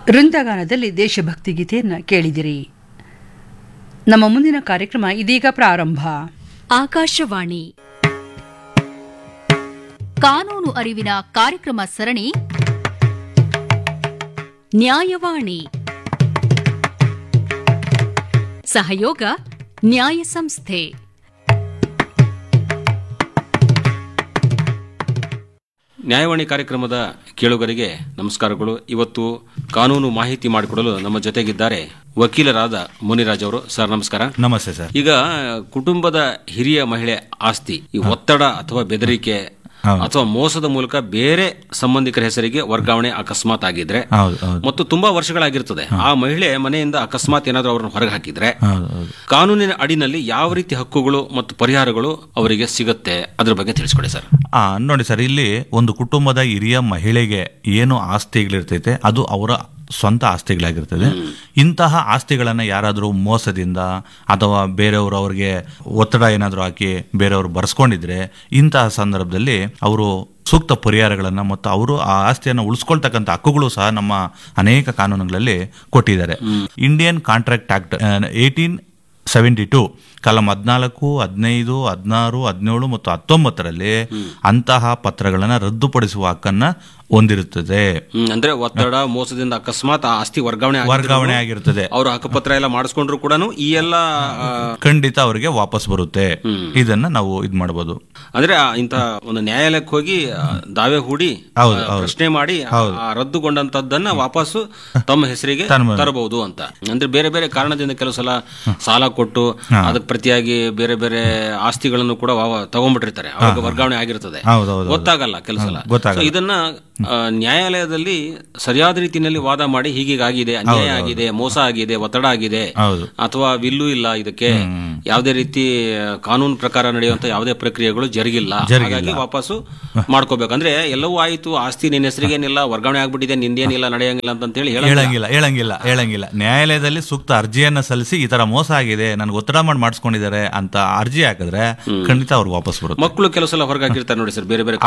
ವೃಂದಗಾನದಲ್ಲಿ ದೇಶಭಕ್ತಿ ಗೀತೆಯನ್ನು ಕೇಳಿದಿರಿ. ನಮ್ಮ ಮುಂದಿನ ಕಾರ್ಯಕ್ರಮ ಇದೀಗ ಪ್ರಾರಂಭ. ಆಕಾಶವಾಣಿ ಕಾನೂನು ಅರಿವಿನ ಕಾರ್ಯಕ್ರಮ ಸರಣಿ ನ್ಯಾಯವಾಣಿ. ಸಹಯೋಗ ನ್ಯಾಯ ಸಂಸ್ಥೆ. ನ್ಯಾಯವಾಣಿ ಕಾರ್ಯಕ್ರಮದ ಕೇಳುಗರಿಗೆ ನಮಸ್ಕಾರಗಳು. ಇವತ್ತು ಕಾನೂನು ಮಾಹಿತಿ ಮಾಡಿಕೊಡಲು ನಮ್ಮ ಜೊತೆಗಿದ್ದಾರೆ ವಕೀಲರಾದ ಮುನಿರಾಜ್ ಅವರು. ಸರ್ ನಮಸ್ಕಾರ. ನಮಸ್ತೆ ಸರ್. ಈಗ ಕುಟುಂಬದ ಹಿರಿಯ ಮಹಿಳೆ ಆಸ್ತಿ ಈ ಒತ್ತಡ ಅಥವಾ ಬೆದರಿಕೆ ಅಥವಾ ಮೋಸದ ಮೂಲಕ ಬೇರೆ ಸಂಬಂಧಿಕರ ಹೆಸರಿಗೆ ವರ್ಗಾವಣೆ ಅಕಸ್ಮಾತ್ ಆಗಿದ್ರೆ ಮತ್ತು ತುಂಬಾ ವರ್ಷಗಳಾಗಿರ್ತದೆ, ಆ ಮಹಿಳೆ ಮನೆಯಿಂದ ಅಕಸ್ಮಾತ್ ಏನಾದರೂ ಅವರನ್ನು ಹೊರಗೆ ಹಾಕಿದ್ರೆ ಕಾನೂನಿನ ಅಡಿನಲ್ಲಿ ಯಾವ ರೀತಿ ಹಕ್ಕುಗಳು ಮತ್ತು ಪರಿಹಾರಗಳು ಅವರಿಗೆ ಸಿಗುತ್ತೆ, ಅದ್ರ ಬಗ್ಗೆ ತಿಳಿಸ್ಕೊಡಿ ಸರ್. ನೋಡಿ ಸರ್, ಇಲ್ಲಿ ಒಂದು ಕುಟುಂಬದ ಹಿರಿಯ ಮಹಿಳೆಗೆ ಏನು ಆಸ್ತಿಗಳಿರ್ತೈತೆ ಅದು ಅವರ ಸ್ವಂತ ಆಸ್ತಿಗಳಾಗಿರ್ತದೆ. ಇಂತಹ ಆಸ್ತಿಗಳನ್ನು ಯಾರಾದರೂ ಮೋಸದಿಂದ ಅಥವಾ ಬೇರೆಯವರು ಅವ್ರಿಗೆ ಒತ್ತಡ ಏನಾದರೂ ಹಾಕಿ ಬೇರೆಯವರು ಬರ್ಸ್ಕೊಂಡಿದ್ರೆ ಇಂತಹ ಸಂದರ್ಭದಲ್ಲಿ ಅವರು ಸೂಕ್ತ ಪರಿಹಾರಗಳನ್ನು ಮತ್ತು ಅವರು ಆ ಆಸ್ತಿಯನ್ನು ಉಳಿಸ್ಕೊಳ್ತಕ್ಕಂಥ ಹಕ್ಕುಗಳು ಸಹ ನಮ್ಮ ಅನೇಕ ಕಾನೂನುಗಳಲ್ಲಿ ಕೊಟ್ಟಿದ್ದಾರೆ. ಇಂಡಿಯನ್ ಕಾಂಟ್ರಾಕ್ಟ್ ಆಕ್ಟ್ 1872 ಕಲಂ 14, 15, 16, 17 ಮತ್ತು 19ರಲ್ಲಿ ಅಂತಹ ಪತ್ರಗಳನ್ನು ರದ್ದುಪಡಿಸುವ ಹಕ್ಕನ್ನ ಹೊಂದಿರುತ್ತದೆ. ಅಂದ್ರೆ ಒತ್ತಡ ಮೋಸದಿಂದ ಅಕಸ್ಮಾತ್ ಆಸ್ತಿ ವರ್ಗಾವಣೆ ಆಗಿರುತ್ತದೆ. ಅವರು ಹಕ್ಕುಪತ್ರ ಎಲ್ಲ ಮಾಡಿಸ್ಕೊಂಡ್ರು ಕೂಡ ಈ ಎಲ್ಲ ಖಂಡಿತ ಅವರಿಗೆ ವಾಪಸ್ ಬರುತ್ತೆ. ಇದನ್ನ ನಾವು ಇದ್ ಮಾಡಬಹುದು. ಅಂದ್ರೆ ಇಂತಹ ಒಂದು ನ್ಯಾಯಾಲಯಕ್ಕೆ ಹೋಗಿ ದಾವೆ ಹೂಡಿ ಪ್ರಶ್ನೆ ಮಾಡಿ ರದ್ದುಗೊಂಡಂತದ್ದನ್ನ ವಾಪಸ್ಸು ತಮ್ಮ ಹೆಸರಿಗೆ ತರಬಹುದು ಅಂತ. ಅಂದ್ರೆ ಬೇರೆ ಬೇರೆ ಕಾರಣದಿಂದ ಕೆಲವು ಸಲ ಸಾಲ ಕೊಟ್ಟು ಅದಕ್ಕೆ ಪ್ರತಿಯಾಗಿ ಬೇರೆ ಬೇರೆ ಆಸ್ತಿಗಳನ್ನು ಕೂಡ ತಗೊಂಡ್ಬಿಟ್ಟಿರ್ತಾರೆ, ಅವ್ರಿಗೆ ವರ್ಗಾವಣೆ ಆಗಿರ್ತದೆ, ಗೊತ್ತಾಗಲ್ಲ ಕೆಲವು ಸಲ. ಇದನ್ನ ನ್ಯಾಯಾಲಯದಲ್ಲಿ ಸರಿಯಾದ ರೀತಿಯಲ್ಲಿ ವಾದ ಮಾಡಿ ಹೀಗೀಗಾಗಿದೆ, ಅನ್ಯಾಯ ಆಗಿದೆ, ಮೋಸ ಆಗಿದೆ, ಒತ್ತಡ ಆಗಿದೆ ಅಥವಾ ವಿಲ್ಲು ಇಲ್ಲ, ಇದಕ್ಕೆ ಯಾವುದೇ ರೀತಿ ಕಾನೂನು ಪ್ರಕಾರ ನಡೆಯುವಂತ ಯಾವುದೇ ಪ್ರಕ್ರಿಯೆಗಳು ಜರುಗಿಲ್ಲ, ಹಾಗಾಗಿ ವಾಪಸ್ಸು ಮಾಡ್ಕೋಬೇಕಂದ್ರೆ ಎಲ್ಲವೂ ಆಯ್ತು, ಆಸ್ತಿ ನಿನ್ನ ಹೆಸರಿಗೇನಿಲ್ಲ, ವರ್ಗಾವಣೆ ಆಗ್ಬಿಟ್ಟಿದೆ, ನಿಂದೇನಿಲ್ಲ, ನಡೆಯಂಗಿಲ್ಲ ಅಂತ ಹೇಳಿ ಹೇಳಂಗಿಲ್ಲ. ನ್ಯಾಯಾಲಯದಲ್ಲಿ ಸೂಕ್ತ ಅರ್ಜಿಯನ್ನ ಸಲ್ಲಿಸಿ ಈ ತರ ಮೋಸ ಆಗಿದೆ, ನನ್ಗೆ ಒತ್ತಡ ಮಾಡಿ ಮಾಡಿಸ್ಕೊಂಡಿದ್ದಾರೆ ಅಂತ ಅರ್ಜಿ ಹಾಕಿದ್ರೆ ಖಂಡಿತ ಅವ್ರು ವಾಪಸ್ ಬರುತ್ತೆ. ಮಕ್ಕಳು ಕೆಲವು ಸಲ ಹೊರಗಾಕಿರ್ತಾರೆ ನೋಡಿ ಸರ್, ಬೇರೆ ಬೇರೆ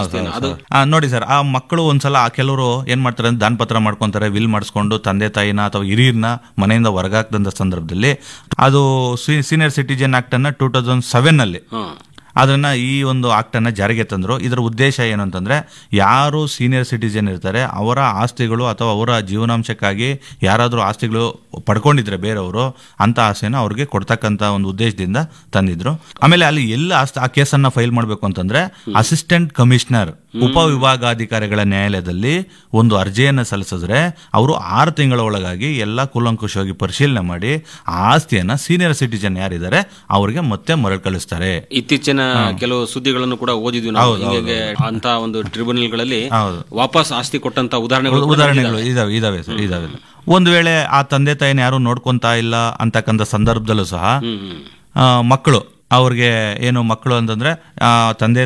ನೋಡಿ ಸರ್, ಆ ಮಕ್ಕಳು ಒಂದ್ಸಲ ಕೆಲವರು ಏನ್ ಮಾಡ್ತಾರೆ, ದಾನ ಪತ್ರ ಮಾಡ್ಕೊಂತಾರೆ, ವಿಲ್ ಮಾಡಿಸ್ಕೊಂಡು ತಂದೆ ತಾಯಿನ ಅಥವಾ ಹಿರಿಯರ್ನ ಮನೆಯಿಂದ ಹೊರಗಾಕದಂತ ಸಂದರ್ಭದಲ್ಲಿ ಅದು ಸೀನಿಯರ್ ಸಿಟಿಜನ್ ಆಕ್ಟ್ ಅನ್ನ 2007ನಲ್ಲಿ ಅದನ್ನ ಈ ಒಂದು ಆಕ್ಟ್ ಅನ್ನ ಜಾರಿಗೆ ತಂದ್ರು. ಇದರ ಉದ್ದೇಶ ಏನು ಅಂತಂದ್ರೆ, ಯಾರು ಸೀನಿಯರ್ ಸಿಟಿಜನ್ ಇರ್ತಾರೆ ಅವರ ಆಸ್ತಿಗಳು ಅಥವಾ ಅವರ ಜೀವನಾಂಶಕ್ಕಾಗಿ ಯಾರಾದರೂ ಆಸ್ತಿಗಳು ಪಡ್ಕೊಂಡಿದ್ರೆ ಬೇರೆಯವರು ಅಂತ ಆಸ್ತಿನ ಅವ್ರಿಗೆ ಕೊಡ್ತಕ್ಕಂತ ಒಂದು ಉದ್ದೇಶದಿಂದ ತಂದಿದ್ರು. ಆಮೇಲೆ ಅಲ್ಲಿ ಎಲ್ಲ ಆ ಕೇಸನ್ನ ಫೈಲ್ ಮಾಡಬೇಕು ಅಂತಂದ್ರೆ ಅಸಿಸ್ಟೆಂಟ್ ಕಮಿಷನರ್ ಉಪವಿಭಾಗಾಧಿಕಾರಿಗಳ ನ್ಯಾಯಾಲಯದಲ್ಲಿ ಒಂದು ಅರ್ಜಿಯನ್ನು ಸಲ್ಲಿಸಿದ್ರೆ ಅವರು 6 ತಿಂಗಳ ಒಳಗಾಗಿ ಎಲ್ಲ ಕೂಲಂಕುಷವಾಗಿ ಪರಿಶೀಲನೆ ಮಾಡಿ ಆ ಆಸ್ತಿಯನ್ನ ಸೀನಿಯರ್ ಸಿಟಿಜನ್ ಯಾರಿದ್ದಾರೆ ಅವರಿಗೆ ಮತ್ತೆ ಮರಳಿ ಕಳಿಸ್ತಾರೆ. ಇತ್ತೀಚಿನ ಕೆಲವು ಸುದ್ದಿಗಳನ್ನು ಕೂಡ ಓದಿದ್ವಿ ನಾವು, ಅಂತ ಒಂದು ಟ್ರಿಬ್ಯುನಲ್ಗಳಲ್ಲಿ ವಾಪಸ್ ಆಸ್ತಿ ಕೊಟ್ಟಂತ ಉದಾಹರಣೆಗಳು ಇದಾವೆ. ಒಂದು ವೇಳೆ ಆ ತಂದೆ ತಾಯಿನ ಯಾರು ನೋಡ್ಕೊಂತಾ ಇಲ್ಲ ಅಂತಕ್ಕಂಥ ಸಂದರ್ಭದಲ್ಲೂ ಸಹ ಮಕ್ಕಳು ಅವ್ರಿಗೆ ಏನು ಮಕ್ಕಳು ಅಂತಂದ್ರೆ ತಂದೆ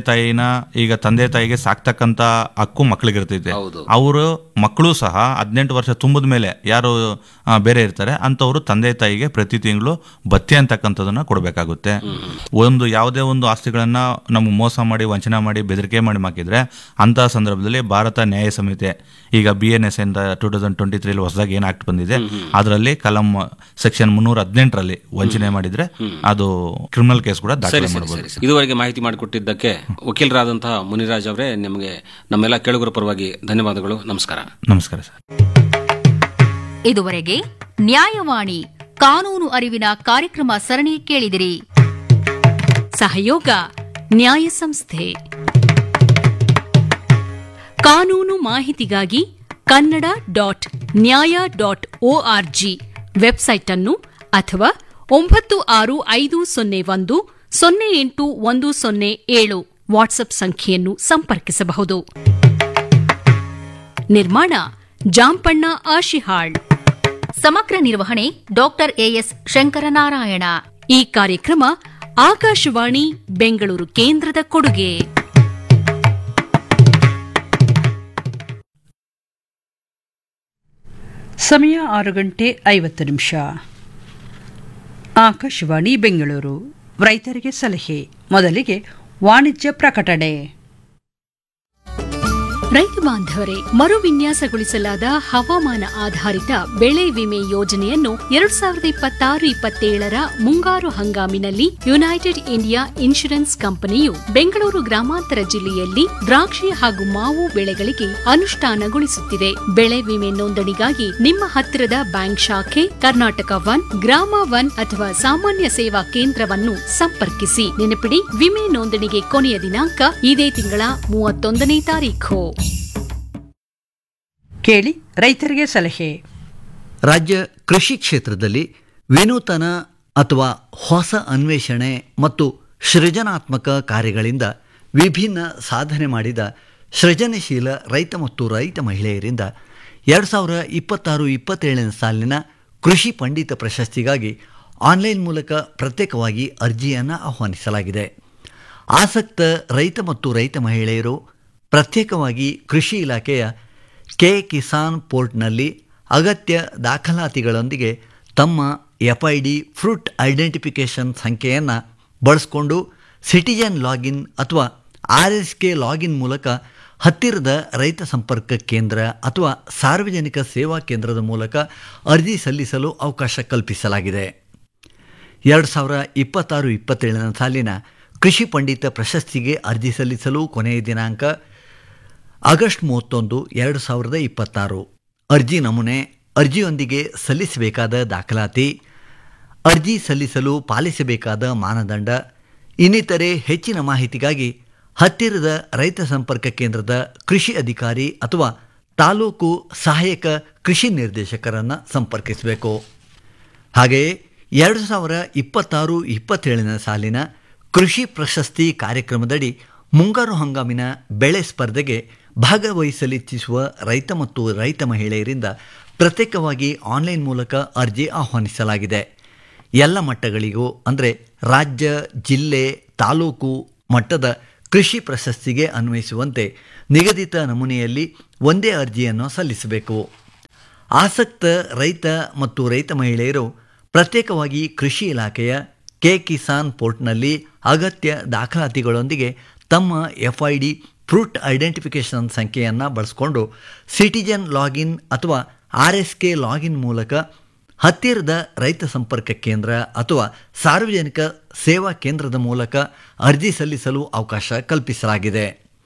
ತಾಯಿಗೆ ಸಾಕ್ತಕ್ಕಂತ ಹಕ್ಕು ಮಕ್ಕಳಿಗಿರ್ತೈತೆ. ಅವರು ಮಕ್ಕಳು ಸಹ 18 ವರ್ಷ ತುಂಬಿದ ಮೇಲೆ ಯಾರು ಬೇರೆ ಇರ್ತಾರೆ ಅಂತವ್ರು ತಂದೆ ತಾಯಿಗೆ ಪ್ರತಿ ತಿಂಗಳು ಭತ್ಯೆ ಅಂತಕ್ಕಂಥದನ್ನ ಕೊಡಬೇಕಾಗುತ್ತೆ. ಯಾವುದೇ ಒಂದು ಆಸ್ತಿಗಳನ್ನ ನಮ್ಗೆ ಮೋಸ ಮಾಡಿ ವಂಚನೆ ಮಾಡಿ ಬೆದರಿಕೆ ಮಾಡಿ ಹಾಕಿದ್ರೆ ಅಂತಹ ಸಂದರ್ಭದಲ್ಲಿ ಭಾರತ ನ್ಯಾಯ ಸಂಹಿತೆ ಈಗ BNS ಇಂದ 2023 ಹೊಸದಾಗಿ ಏನ್ ಆಕ್ಟ್ ಬಂದಿದೆ ಅದರಲ್ಲಿ ಕಲಂ ಸೆಕ್ಷನ್ 318ರಲ್ಲಿ ವಂಚನೆ ಮಾಡಿದ್ರೆ ಅದು ಕ್ರಿಮಿನಲ್ ಕೇಸ್ ಕೂಡ ದಾಖಲೆ ಮಾಡಬಹುದು. ಇದುವರೆಗೆ ಮಾಹಿತಿ ಮಾಡಿಕೊಟ್ಟಿದ್ದಕ್ಕೆ ವಕೀಲರಾದಂತಹ ಮುನಿರಾಜ್ ಅವರೇ, ನಿಮಗೆ ನಮ್ಮೆಲ್ಲ ಕೇಳುಗರ ಪರವಾಗಿ ಧನ್ಯವಾದಗಳು. ನಮಸ್ಕಾರ. ನಮಸ್ಕಾರ ಸರ್. ಇದುವರೆಗೆ ನ್ಯಾಯವಾಣಿ ಕಾನೂನು ಅರಿವಿನ ಕಾರ್ಯಕ್ರಮ ಸರಣಿ ಕೇಳಿದಿರಿ. ಸಹಯೋಗ ನ್ಯಾಯ ಸಂಸ್ಥೆ. ಕಾನೂನು ಮಾಹಿತಿಗಾಗಿ kannada.nya.org ವೆಬ್ಸೈಟ್ ಅನ್ನು ಅಥವಾ 965001081007 ವಾಟ್ಸ್ಆಪ್ ಸಂಖ್ಯೆಯನ್ನು ಸಂಪರ್ಕಿಸಬಹುದು. ನಿರ್ಮಾಣ ಜಾಂಪಣ್ಣ ಆಶಿಹಾಳ್. ಸಮಗ್ರ ನಿರ್ವಹಣೆ ಡಾಕ್ಟರ್ ಎಎಸ್ ಶಂಕರನಾರಾಯಣ. ಈ ಕಾರ್ಯಕ್ರಮ ಆಕಾಶವಾಣಿ ಬೆಂಗಳೂರು ಕೇಂದ್ರದ ಕೊಡುಗೆ. ಸಮಯ 6:50. ಆಕಾಶವಾಣಿ ಬೆಂಗಳೂರು. ರೈತರಿಗೆ ಸಲಹೆ. ಮೊದಲಿಗೆ ವಾಣಿಜ್ಯ ಪ್ರಕಟಣೆ. ರೈತ ಬಾಂಧವರೇ, ಮರುವಿನ್ಯಾಸಗೊಳಿಸಲಾದ ಹವಾಮಾನ ಆಧಾರಿತ ಬೆಳೆ ವಿಮೆ ಯೋಜನೆಯನ್ನು 2026-27 ಮುಂಗಾರು ಹಂಗಾಮಿನಲ್ಲಿ ಯುನೈಟೆಡ್ ಇಂಡಿಯಾ ಇನ್ಶೂರೆನ್ಸ್ ಕಂಪನಿಯು ಬೆಂಗಳೂರು ಗ್ರಾಮಾಂತರ ಜಿಲ್ಲೆಯಲ್ಲಿ ದ್ರಾಕ್ಷಿ ಹಾಗೂ ಮಾವು ಬೆಳೆಗಳಿಗೆ ಅನುಷ್ಠಾನಗೊಳಿಸುತ್ತಿದೆ. ಬೆಳೆ ವಿಮೆ ನೋಂದಣಿಗಾಗಿ ನಿಮ್ಮ ಹತ್ತಿರದ ಬ್ಯಾಂಕ್ ಶಾಖೆ, ಕರ್ನಾಟಕ ಒನ್, ಗ್ರಾಮ ಒನ್ ಅಥವಾ ಸಾಮಾನ್ಯ ಸೇವಾ ಕೇಂದ್ರವನ್ನು ಸಂಪರ್ಕಿಸಿ. ನೆನಪಿಡಿ, ವಿಮೆ ನೋಂದಣಿಗೆ ಕೊನೆಯ ದಿನಾಂಕ ಇದೇ ತಿಂಗಳ 31ನೇ ತಾರೀಖು. ಕೇಳಿ ರೈತರಿಗೆ ಸಲಹೆ. ರಾಜ್ಯ ಕೃಷಿ ಕ್ಷೇತ್ರದಲ್ಲಿ ವಿನೂತನ ಅಥವಾ ಹೊಸ ಅನ್ವೇಷಣೆ ಮತ್ತು ಸೃಜನಾತ್ಮಕ ಕಾರ್ಯಗಳಿಂದ ವಿಭಿನ್ನ ಸಾಧನೆ ಮಾಡಿದ ಸೃಜನಶೀಲ ರೈತ ಮತ್ತು ರೈತ ಮಹಿಳೆಯರಿಂದ 2026-27 ಸಾಲಿನ ಕೃಷಿ ಪಂಡಿತ ಪ್ರಶಸ್ತಿಗಾಗಿ ಆನ್ಲೈನ್ ಮೂಲಕ ಪ್ರತ್ಯೇಕವಾಗಿ ಅರ್ಜಿಯನ್ನು ಆಹ್ವಾನಿಸಲಾಗಿದೆ. ಆಸಕ್ತ ರೈತ ಮತ್ತು ರೈತ ಮಹಿಳೆಯರು ಪ್ರತ್ಯೇಕವಾಗಿ ಕೃಷಿ ಇಲಾಖೆಯ ಕಿಸಾನ್ ಪೋರ್ಟ್ನಲ್ಲಿ ಅಗತ್ಯ ದಾಖಲಾತಿಗಳೊಂದಿಗೆ ತಮ್ಮ FID ಫ್ರೂಟ್ ಐಡೆಂಟಿಫಿಕೇಷನ್ ಸಂಖ್ಯೆಯನ್ನು ಬಳಸಿಕೊಂಡು ಸಿಟಿಜನ್ ಲಾಗಿನ್ ಅಥವಾ RSK ಲಾಗಿನ್ ಮೂಲಕ ಹತ್ತಿರದ ರೈತ ಸಂಪರ್ಕ ಕೇಂದ್ರ ಅಥವಾ ಸಾರ್ವಜನಿಕ ಸೇವಾ ಕೇಂದ್ರದ ಮೂಲಕ ಅರ್ಜಿ ಸಲ್ಲಿಸಲು ಅವಕಾಶ ಕಲ್ಪಿಸಲಾಗಿದೆ. 2026-27 ಸಾಲಿನ ಕೃಷಿ ಪಂಡಿತ ಪ್ರಶಸ್ತಿಗೆ ಅರ್ಜಿ ಸಲ್ಲಿಸಲು ಕೊನೆಯ ದಿನಾಂಕ ಆಗಸ್ಟ್ 31, 2026. ಅರ್ಜಿ ನಮೂನೆ, ಅರ್ಜಿಯೊಂದಿಗೆ ಸಲ್ಲಿಸಬೇಕಾದ ದಾಖಲಾತಿ, ಅರ್ಜಿ ಸಲ್ಲಿಸಲು ಪಾಲಿಸಬೇಕಾದ ಮಾನದಂಡ ಇನ್ನಿತರೆ ಹೆಚ್ಚಿನ ಮಾಹಿತಿಗಾಗಿ ಹತ್ತಿರದ ರೈತ ಸಂಪರ್ಕ ಕೇಂದ್ರದ ಕೃಷಿ ಅಧಿಕಾರಿ ಅಥವಾ ತಾಲೂಕು ಸಹಾಯಕ ಕೃಷಿ ನಿರ್ದೇಶಕರನ್ನು ಸಂಪರ್ಕಿಸಬೇಕು. ಹಾಗೆಯೇ 2026-27 ಸಾಲಿನ ಕೃಷಿ ಪ್ರಶಸ್ತಿ ಕಾರ್ಯಕ್ರಮದಡಿ ಮುಂಗಾರು ಹಂಗಾಮಿನ ಬೆಳೆ ಸ್ಪರ್ಧೆಗೆ ಭಾಗವಹಿಸಲಿಚ್ಛಿಸುವ ರೈತ ಮತ್ತು ರೈತ ಮಹಿಳೆಯರಿಂದ ಪ್ರತ್ಯೇಕವಾಗಿ ಆನ್ಲೈನ್ ಮೂಲಕ ಅರ್ಜಿ ಆಹ್ವಾನಿಸಲಾಗಿದೆ. ಎಲ್ಲ ಮಟ್ಟಗಳಿಗೂ ಅಂದರೆ ರಾಜ್ಯ, ಜಿಲ್ಲೆ, ತಾಲೂಕು ಮಟ್ಟದ ಕೃಷಿ ಪ್ರಶಸ್ತಿಗೆ ಅನ್ವಯಿಸುವಂತೆ ನಿಗದಿತ ನಮೂನೆಯಲ್ಲಿ ಒಂದೇ ಅರ್ಜಿಯನ್ನು ಸಲ್ಲಿಸಬೇಕು. ಆಸಕ್ತ ರೈತ ಮತ್ತು ರೈತ ಮಹಿಳೆಯರು ಪ್ರತ್ಯೇಕವಾಗಿ ಕೃಷಿ ಇಲಾಖೆಯ ಕಿಸಾನ್ ಪೋರ್ಟ್ನಲ್ಲಿ ಅಗತ್ಯ ದಾಖಲಾತಿಗಳೊಂದಿಗೆ ತಮ್ಮ FID ಫ್ರೂಟ್ ಐಡೆಂಟಿಫಿಕೇಷನ್ ಸಂಖ್ಯೆಯನ್ನು ಬಳಸಿಕೊಂಡು ಸಿಟಿಜನ್ ಲಾಗಿನ್ ಅಥವಾ RSK ಲಾಗಿನ್ ಮೂಲಕ ಹತ್ತಿರದ ರೈತ ಸಂಪರ್ಕ ಕೇಂದ್ರ ಅಥವಾ ಸಾರ್ವಜನಿಕ ಸೇವಾ ಕೇಂದ್ರದ ಮೂಲಕ ಅರ್ಜಿ ಸಲ್ಲಿಸಲು ಅವಕಾಶ ಕಲ್ಪಿಸಲಾಗಿದೆ.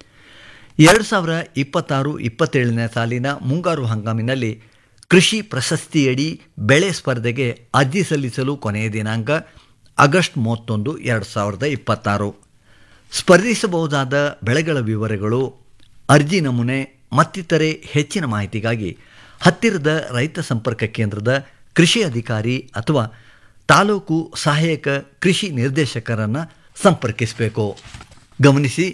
2026-27 ಸಾಲಿನ ಮುಂಗಾರು ಹಂಗಾಮಿನಲ್ಲಿ ಕೃಷಿ ಪ್ರಶಸ್ತಿಯಡಿ ಬೆಳೆ ಸ್ಪರ್ಧೆಗೆ ಅರ್ಜಿ ಸಲ್ಲಿಸಲು ಕೊನೆಯ ದಿನಾಂಕ ಆಗಸ್ಟ್ 31, 2026. ಸ್ಪರ್ಧಿಸಬಹುದಾದ ಬೆಳೆಗಳ ವಿವರಗಳು, ಅರ್ಜಿ ನಮೂನೆ ಮತ್ತಿತರೆ ಹೆಚ್ಚಿನ ಮಾಹಿತಿಗಾಗಿ ಹತ್ತಿರದ ರೈತ ಸಂಪರ್ಕ ಕೇಂದ್ರದ ಕೃಷಿ ಅಧಿಕಾರಿ ಅಥವಾ ತಾಲೂಕು ಸಹಾಯಕ ಕೃಷಿ ನಿರ್ದೇಶಕರನ್ನು ಸಂಪರ್ಕಿಸಬೇಕು. ಗಮನಿಸಿ,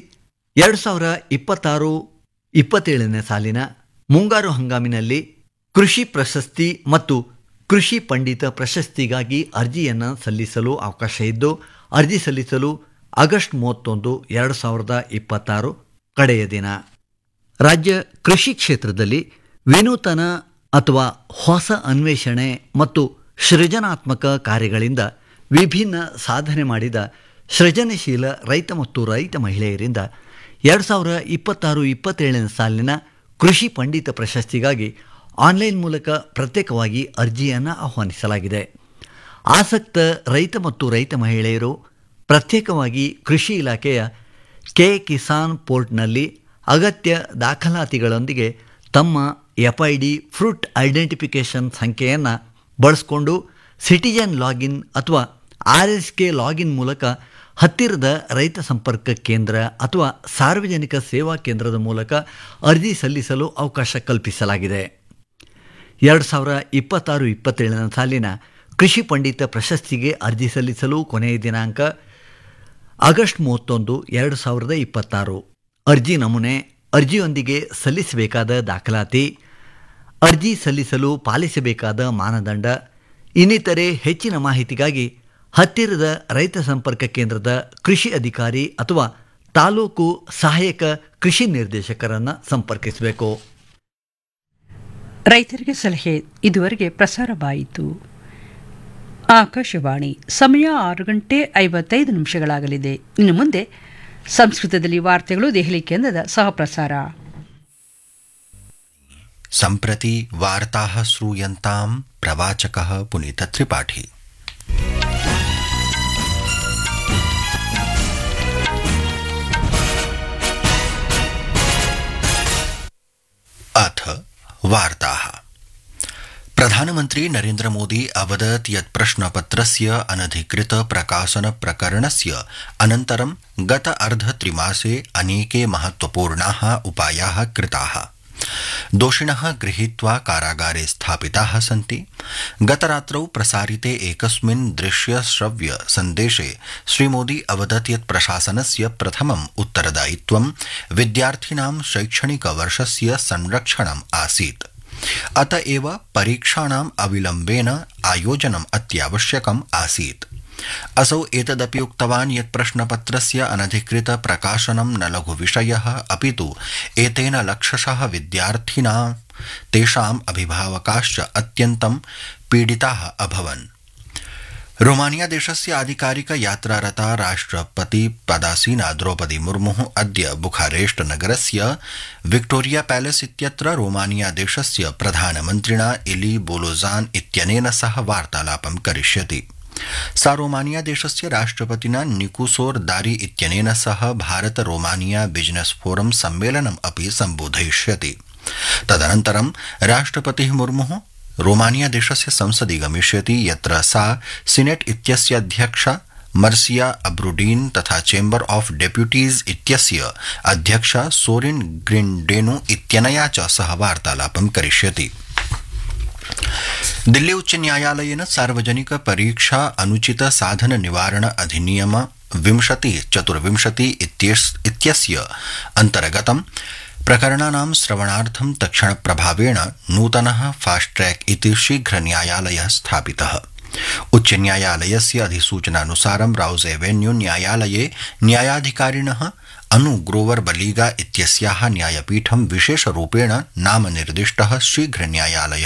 2026-27 ಸಾಲಿನ ಮುಂಗಾರು ಹಂಗಾಮಿನಲ್ಲಿ ಕೃಷಿ ಪ್ರಶಸ್ತಿ ಮತ್ತು ಕೃಷಿ ಪಂಡಿತ ಪ್ರಶಸ್ತಿಗಾಗಿ ಅರ್ಜಿಯನ್ನು ಸಲ್ಲಿಸಲು ಅವಕಾಶ ಇದ್ದು, ಅರ್ಜಿ ಸಲ್ಲಿಸಲು ಆಗಸ್ಟ್ 31, 2026 ಕಡೆಯ ದಿನ. ರಾಜ್ಯ ಕೃಷಿ ಕ್ಷೇತ್ರದಲ್ಲಿ ವಿನೂತನ ಅಥವಾ ಹೊಸ ಅನ್ವೇಷಣೆ ಮತ್ತು ಸೃಜನಾತ್ಮಕ ಕಾರ್ಯಗಳಿಂದ ವಿಭಿನ್ನ ಸಾಧನೆ ಮಾಡಿದ ಸೃಜನಶೀಲ ರೈತ ಮತ್ತು ರೈತ ಮಹಿಳೆಯರಿಂದ 2026-27 ಸಾಲಿನ ಕೃಷಿ ಪಂಡಿತ ಪ್ರಶಸ್ತಿಗಾಗಿ ಆನ್ಲೈನ್ ಮೂಲಕ ಪ್ರತ್ಯೇಕವಾಗಿ ಅರ್ಜಿಯನ್ನು ಆಹ್ವಾನಿಸಲಾಗಿದೆ. ಆಸಕ್ತ ರೈತ ಮತ್ತು ರೈತ ಮಹಿಳೆಯರು ಪ್ರತ್ಯೇಕವಾಗಿ ಕೃಷಿ ಇಲಾಖೆಯ ಕಿಸಾನ್ ಪೋರ್ಟ್ನಲ್ಲಿ ಅಗತ್ಯ ದಾಖಲಾತಿಗಳೊಂದಿಗೆ ತಮ್ಮ FID ಫ್ರೂಟ್ ಐಡೆಂಟಿಫಿಕೇಷನ್ ಸಂಖ್ಯೆಯನ್ನು ಬಳಸಿಕೊಂಡು ಸಿಟಿಜನ್ ಲಾಗಿನ್ ಅಥವಾ RSK ಲಾಗಿನ್ ಮೂಲಕ ಹತ್ತಿರದ ರೈತ ಸಂಪರ್ಕ ಕೇಂದ್ರ ಅಥವಾ ಸಾರ್ವಜನಿಕ ಸೇವಾ ಕೇಂದ್ರದ ಮೂಲಕ ಅರ್ಜಿ ಸಲ್ಲಿಸಲು ಅವಕಾಶ ಕಲ್ಪಿಸಲಾಗಿದೆ. 2026-27 ಸಾಲಿನ ಕೃಷಿ ಪಂಡಿತ ಪ್ರಶಸ್ತಿಗೆ ಅರ್ಜಿ ಸಲ್ಲಿಸಲು ಕೊನೆಯ ದಿನಾಂಕ ಆಗಸ್ಟ್ 31, 2026. ಅರ್ಜಿ ನಮೂನೆ, ಅರ್ಜಿಯೊಂದಿಗೆ ಸಲ್ಲಿಸಬೇಕಾದ ದಾಖಲಾತಿ, ಅರ್ಜಿ ಸಲ್ಲಿಸಲು ಪಾಲಿಸಬೇಕಾದ ಮಾನದಂಡ ಇನ್ನಿತರೆ ಹೆಚ್ಚಿನ ಮಾಹಿತಿಗಾಗಿ ಹತ್ತಿರದ ರೈತ ಸಂಪರ್ಕ ಕೇಂದ್ರದ ಕೃಷಿ ಅಧಿಕಾರಿ ಅಥವಾ ತಾಲೂಕು ಸಹಾಯಕ ಕೃಷಿ ನಿರ್ದೇಶಕರನ್ನು ಸಂಪರ್ಕಿಸಬೇಕು. ರೈತರಿಗೆ ಸಲಹೆ ಇದುವರೆಗೆ ಪ್ರಸಾರವಾಯಿತು. ಆಕಾಶವಾಣಿ, ಸಮಯ 6:55 ಇನ್ನು ಮುಂದೆ ಸಂಸ್ಕೃತದಲ್ಲಿ ವಾರ್ತೆಗಳು, ದೆಹಲಿ ಕೇಂದ್ರದ ಸಹಪ್ರಸಾರ. सम्प्रति वार्ताः श्रूयन्तां प्रवाचकः पुनीतत्रिपाठी। अथ वार्ताः। प्रधानमन्त्री नरेन्द्र मोदी अवदत् यत् प्रश्नपत्रस्य अनधिकृत प्रकाशन प्रकरणस्य अनन्तरं गत अर्धत्रिमासे अनेके महत्वपूर्णाः उपायाः कृताः। दोषिणः गृहीत्वा कारागारे स्थापिताः सन्ति। गतरात्रौ प्रसारिते एकस्मिन् दृश्यश्रव्य सन्देशे श्रीमोदी अवदत् यत् प्रशासनस्य प्रथमम् उत्तरदायित्वं विद्यार्थिनां शैक्षणिकवर्षस्य संरक्षणम् आसीत्। अत एव परीक्षाणाम् अविलम्बेन आयोजनम् अत्यावश्यकम् आसीत्। असौ एतदपि उक्तवान् यत् प्रश्नपत्रस्य अनधिकृत प्रकाशनं न लघुविषयः, अपि तु एतेन लक्षशः विद्यार्थिनां तेषाम् अभिभावकाश्च अत्यन्तं पीडिताः अभवन्। रोमानिया देशस्य आधिकारिक यात्रारता राष्ट्रपति पदासीना द्रौपदी मुर्मुः अद्य बुखारेस्ट नगरस्य विक्टोरिया पैलेस इत्यत्र रोमानिया देशस्य प्रधानमन्त्रिणा इली बोलोजान इत्यनेन सह वार्तालापं करिष्यति। सा रोमानिया देशस्य राष्ट्रपतिना निकुसोर दारी इत्यनेन सह भारत रोमानिया बिजनेस फोरम सम्मेलनम् अपि सम्बोधयिष्यति। तदनन्तरं राष्ट्रपतिः मुर्मुः रोमानिया देशस्य संसदि गमिष्यति, यत्र सा सीनेट इत्यस्य अध्यक्षा मर्सिया अब्रुडीन तथा चेम्बर ऑफ डेप्यूटीज इत्यस्य अध्यक्षा सोरिन ग्रिन्डेनु इत्यनया च सह वार्तालापं करिष्यति। दिल्ली उच्च न्यायालयेन सार्वजनिक परीक्षा अनुचित साधन निवारण अधिनियम 2024 इत्यस्य अन्तर्गतं प्रकरणानां श्रवणार्थं तत्क्षणप्रभावेण नूतनः फास्ट ट्रैक इति शीघ्र न्यायालयः स्थापितः। उच्च न्यायालयस्य अधिसूचनानुसारं राउज एवेन्यू न्यायालये न्यायाधिकारिणः अनु ग्रोवर बलीगा इत्यस्याः न्यायपीठं विशेषरूपेण नामनिर्दिष्टः शीघ्र न्यायालयः